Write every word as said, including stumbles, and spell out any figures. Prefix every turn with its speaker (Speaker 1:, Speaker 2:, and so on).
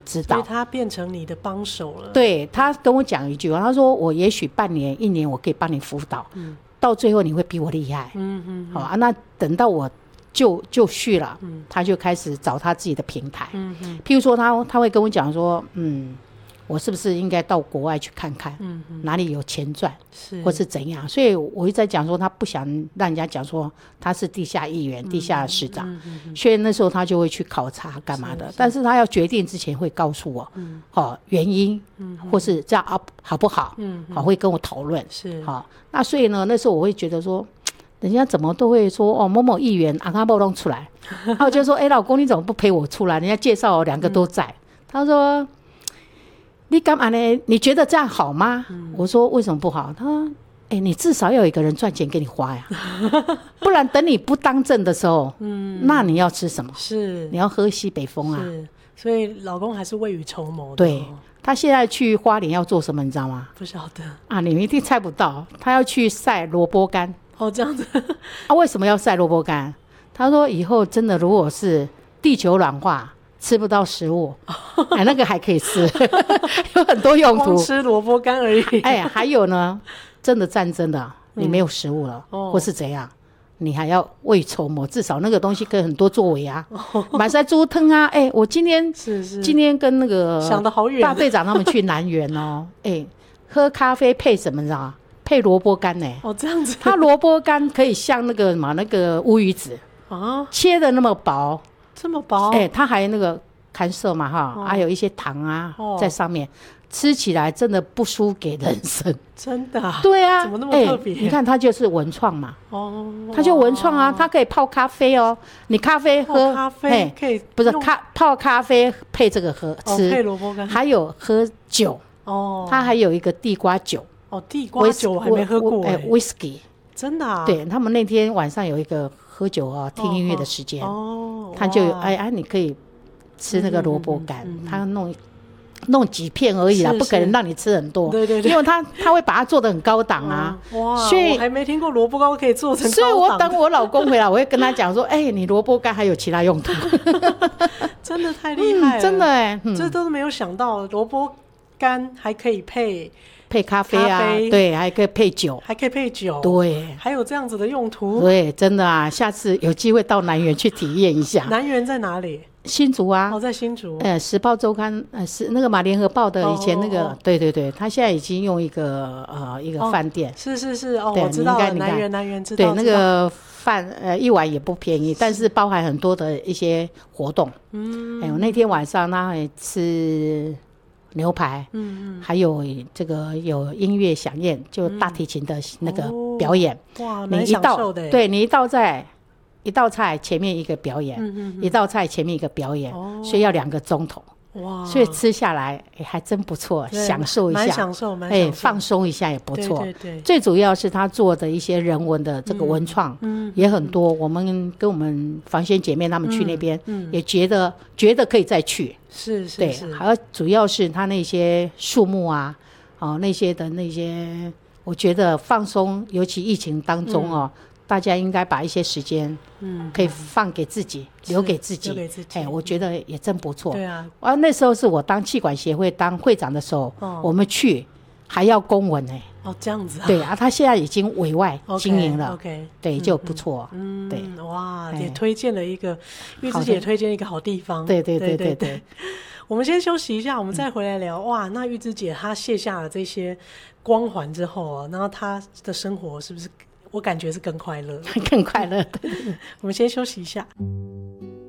Speaker 1: 指导，
Speaker 2: 所以他变成你的帮手了。
Speaker 1: 对，他跟我讲一句话，他说我也许半年一年我可以帮你辅导、嗯、到最后你会比我厉害。嗯嗯，好啊，那等到我就就绪了、嗯、他就开始找他自己的平台。嗯嗯，譬如说他他会跟我讲说，嗯，我是不是应该到国外去看看，嗯嗯，哪里有钱赚，是或是怎样？所以我一直在讲说，他不想让人家讲说他是地下议员、嗯、地下市长、嗯嗯嗯，所以那时候他就会去考察干嘛的。是是，但是他要决定之前会告诉我，嗯，哦，原因，嗯，或是这样好好不好？嗯，好，会跟我讨论。是，好，那所以呢，那时候我会觉得说，人家怎么都会说哦，某某议员啊，他不弄出来，然后我就说，哎、欸，老公你怎么不陪我出来？人家介绍我两个都在，嗯、他说。你干嘛呢？你觉得这样好吗？嗯、我说为什么不好？他说：“哎、欸，你至少要有一个人赚钱给你花呀，不然等你不当政的时候，嗯，那你要吃什么？是你要喝西北风啊。是，
Speaker 2: 所以老公还是未雨绸缪的。
Speaker 1: 对，他现在去花莲要做什么，你知道吗？
Speaker 2: 不晓得
Speaker 1: 啊，你们一定猜不到，他要去晒萝卜干。
Speaker 2: 哦，这样子
Speaker 1: 啊？为什么要晒萝卜干？他说以后真的如果是地球软化。”吃不到食物，哎，那个还可以吃，有很多用途。
Speaker 2: 光吃萝卜干而已。
Speaker 1: 哎，还有呢，真的战争的，你没有食物了，嗯、或是怎样，你还要未雨绸缪，至少那个东西可以很多作为啊。买晒猪汤啊，哎，我今天是是今天跟那个
Speaker 2: 想得好远，
Speaker 1: 大队长他们去南园哦，哎，喝咖啡配什么你知道吗？配萝卜干呢、欸。哦，
Speaker 2: 这样子。
Speaker 1: 它萝卜干可以像那个什么那个乌鱼子啊，切的那么薄。
Speaker 2: 这么薄，
Speaker 1: 哎、欸，它还有那个干涩嘛哈、哦，还有一些糖啊、哦、在上面，吃起来真的不输给人参，
Speaker 2: 真的、啊？
Speaker 1: 对啊，
Speaker 2: 怎么那么特别、欸？
Speaker 1: 你看它就是文创嘛，哦，它就文创啊，它可以泡咖啡哦，你咖啡喝，
Speaker 2: 咖啡可以
Speaker 1: 不是咖泡咖啡配这个喝吃，
Speaker 2: 哦、配萝卜干，
Speaker 1: 还有喝酒哦，它还有一个地瓜酒
Speaker 2: 哦，地瓜酒我还没喝过哎、
Speaker 1: 欸、，whisky，
Speaker 2: 真的啊？
Speaker 1: 对他们那天晚上有一个。喝酒啊，听音乐的时间，哦，他就哎哎，你可以吃那个萝卜干，嗯嗯嗯、他弄弄几片而已啦，不可能让你吃很多，对对对，因为他他会把它做得很高档啊，
Speaker 2: 哇，所以我还没听过萝卜干可以做成高档，
Speaker 1: 所以我等我老公回来，我会跟他讲说，哎、欸，你萝卜干还有其他用途，
Speaker 2: 真的太厉害了，
Speaker 1: 嗯、真的哎、欸
Speaker 2: 嗯，这都是没有想到，萝卜干还可以配。
Speaker 1: 配咖啡啊，啡对，还可以配酒，
Speaker 2: 还可以配酒，
Speaker 1: 对，
Speaker 2: 还有这样子的用途，
Speaker 1: 对，真的啊，下次有机会到南园去体验一下。
Speaker 2: 南园在哪里？
Speaker 1: 新竹啊，
Speaker 2: 哦，在新竹。
Speaker 1: 呃，时报周刊，呃，是那个马联合报的以前那个，哦哦哦对对对，他现在已经用一个呃一个饭店、
Speaker 2: 哦，是是是，哦，我知道了，南园南园知道，
Speaker 1: 对，那个饭呃一碗也不便宜，但是包含很多的一些活动。嗯，哎，我那天晚上他还吃。牛排，嗯嗯，还有这个有音乐响宴，就大提琴的那个表演，嗯哦、哇，蛮享受的。对，你一道在一道菜前面一个表演，嗯嗯嗯一道菜前面一个表演，哦、所以要两个钟头。哇，所以吃下来、欸、还真不错，享受一下，
Speaker 2: 蛮享受，蛮享受、欸、
Speaker 1: 放松一下也不错。
Speaker 2: 对对对，
Speaker 1: 最主要是他做的一些人文的这个文创，嗯，也很多。嗯、我们跟我们房仙姐妹他们去那边，嗯，嗯也觉得觉得可以再去。
Speaker 2: 是是
Speaker 1: 对，
Speaker 2: 是，
Speaker 1: 还有主要是他那些树木啊，哦那些的那些，我觉得放松，尤其疫情当中哦。嗯大家应该把一些时间，嗯，可以放给自己，嗯、留给自己，
Speaker 2: 留给自己。
Speaker 1: 哎，我觉得也真不错。
Speaker 2: 对啊，
Speaker 1: 啊，那时候是我当气管协会当会长的时候，哦、我们去还要公文呢、欸。
Speaker 2: 哦，这样子啊。
Speaker 1: 对啊，他现在已经委外经营了
Speaker 2: ，OK，, okay
Speaker 1: 对，就不错。
Speaker 2: 嗯，
Speaker 1: 对，
Speaker 2: 哇，也推荐了一个，玉芝姐也推荐一个好地方。
Speaker 1: 对对对对 对, 对,
Speaker 2: 对。我们先休息一下，我们再回来聊。嗯、哇，那玉芝姐她卸下了这些光环之后啊，然后她的生活是不是？我感觉是更快乐，
Speaker 1: 更快乐。
Speaker 2: 我们先休息一下。